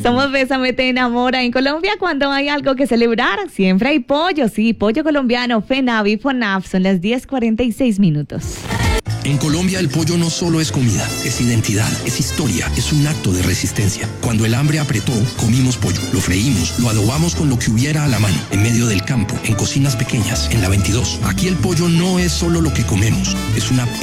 Somos Bésame Te Enamora. En Colombia, cuando hay algo que celebrar, siempre hay pollo. Sí, pollo colombiano, FENAV y FONAF. Son las 10:46. En Colombia el pollo no solo es comida, es identidad, es historia, es un acto de resistencia. Cuando el hambre apretó, comimos pollo, lo freímos, lo adobamos con lo que hubiera a la mano, en medio del campo, en cocinas pequeñas, en la 22. Aquí el pollo no es solo lo que comemos, es una